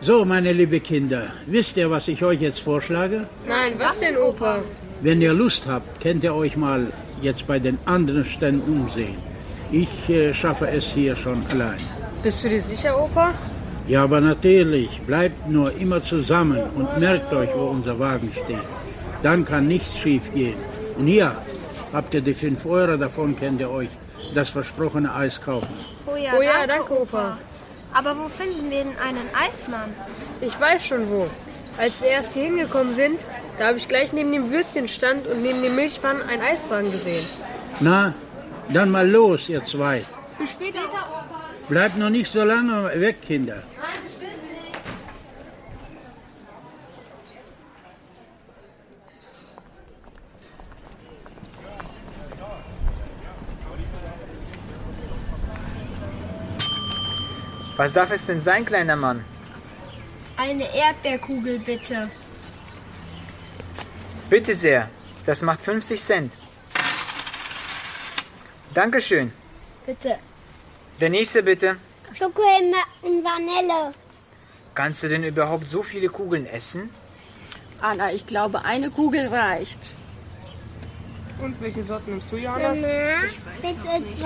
So, meine liebe Kinder, wisst ihr, was ich euch jetzt vorschlage? Nein, was denn, Opa? Wenn ihr Lust habt, könnt ihr euch mal jetzt bei den anderen Ständen umsehen. Ich schaffe es hier schon allein. Bist du dir sicher, Opa? Ja, aber natürlich, bleibt nur immer zusammen und merkt euch, wo unser Wagen steht. Dann kann nichts schief gehen. Und hier habt ihr die 5 Euro, davon könnt ihr euch das versprochene Eis kaufen. Oh ja, danke, Opa. Aber wo finden wir denn einen Eismann? Ich weiß schon wo. Als wir erst hier hingekommen sind, da habe ich gleich neben dem Würstchenstand und neben dem Milchmann einen Eiswagen gesehen. Na, dann mal los, ihr zwei. Bis später, Opa. Bleibt noch nicht so lange weg, Kinder. Nein, bestimmt nicht. Was darf es denn sein, kleiner Mann? Eine Erdbeerkugel, bitte. Bitte sehr, das macht 50 Cent. Dankeschön. Bitte. Der nächste bitte. Schokolade und Vanille. Kannst du denn überhaupt so viele Kugeln essen? Anna, ich glaube, eine Kugel reicht. Und welche Sorten nimmst du, Johanna? Mama, bitte 2.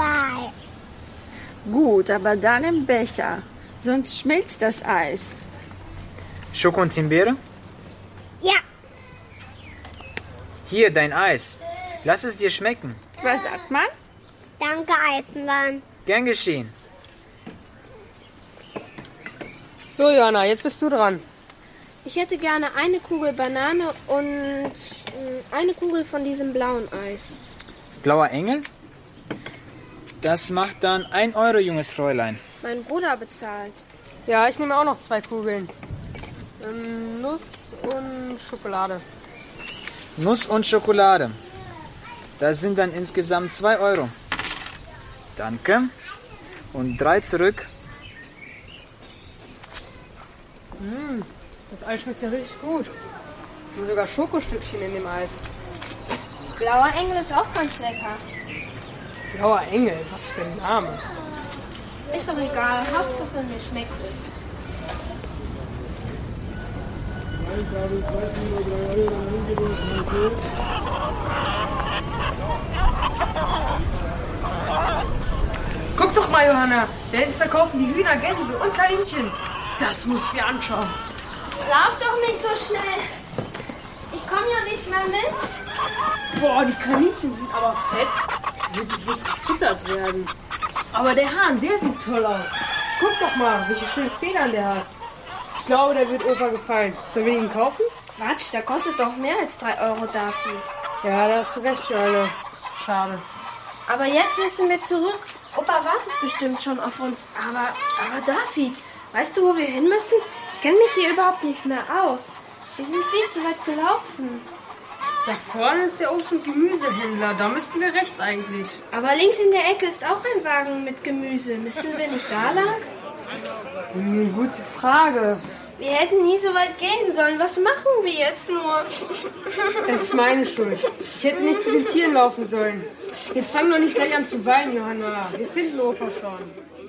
Gut, aber dann im Becher. Sonst schmilzt das Eis. Schoko und Himbeere? Ja, Hier, dein Eis. Lass es dir schmecken. Was sagt man? danke Eisenbahn. Gern geschehen. So, Johanna, jetzt bist du dran. Ich hätte gerne eine Kugel Banane und eine Kugel von diesem blauen Eis. Blauer Engel? Das macht dann 1 Euro, junges Fräulein. Mein Bruder bezahlt. Ja, ich nehme auch noch 2 Kugeln. Nuss und Schokolade. Nuss und Schokolade. Das sind dann insgesamt 2 Euro. Danke. Und 3 zurück. Das Eis schmeckt ja richtig gut. Und sogar Schokostückchen in dem Eis. Blauer Engel ist auch ganz lecker. Blauer Engel, was für ein Name. Ist doch egal, Hauptsache mir schmeckt es. Guck doch mal, Johanna. Da hinten verkaufen die Hühner, Gänse und Kaninchen. Das muss ich mir anschauen. Lauf doch nicht so schnell. Ich komme ja nicht mehr mit. Boah, die Kaninchen sind aber fett. Wird die bloß gefüttert werden. Aber der Hahn, der sieht toll aus. Guck doch mal, welche schönen Federn der hat. Ich glaube, der wird Opa gefallen. Sollen wir ihn kaufen? Quatsch, der kostet doch mehr als 3 Euro, David. Ja, da hast du recht, Johanna. Schade. Aber jetzt müssen wir zurück. Opa wartet bestimmt schon auf uns. Aber David, weißt du, wo wir hin müssen? Ich kenne mich hier überhaupt nicht mehr aus. Wir sind viel zu weit gelaufen. Da vorne ist der Obst- und Gemüsehändler. Da müssten wir rechts eigentlich. Aber links in der Ecke ist auch ein Wagen mit Gemüse. Müssen wir nicht da lang? Gute Frage. Wir hätten nie so weit gehen sollen. Was machen wir jetzt nur? Es ist meine Schuld. Ich hätte nicht zu den Tieren laufen sollen. Jetzt fang doch nicht gleich an zu weinen, Johanna. Wir finden Opa schon.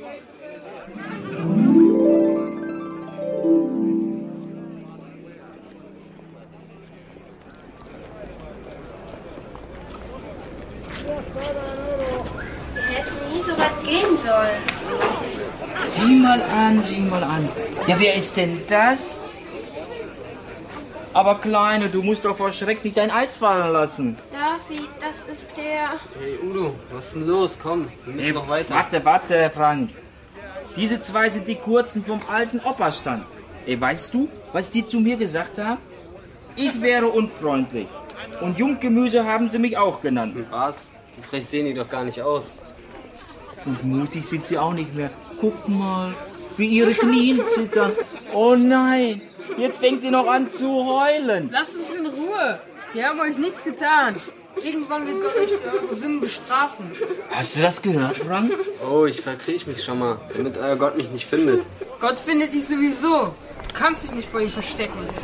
Wir hätten nie so weit gehen sollen. Sieh mal an, sieh mal an. Ja, wer ist denn das? Aber Kleine, du musst doch vor Schreck nicht dein Eis fallen lassen. David, das ist der... Hey Udo, was ist denn los? Komm, wir müssen noch weiter. Warte, Frank. Diese 2 sind die Kurzen vom alten Opa-Stand. Ey, weißt du, was die zu mir gesagt haben? Ich wäre unfreundlich. Und Junggemüse haben sie mich auch genannt. Was? So frech sehen die doch gar nicht aus. Und mutig sind sie auch nicht mehr. Guck mal, wie ihre Knien zittern. Oh nein, jetzt fängt ihr noch an zu heulen. Lasst uns in Ruhe. Wir haben euch nichts getan. Irgendwann wird Gott euch für eure Sünden bestrafen. Hast du das gehört, Frank? Oh, ich verkriech mich schon mal, damit euer Gott mich nicht findet. Gott findet dich sowieso. Du kannst dich nicht vor ihm verstecken.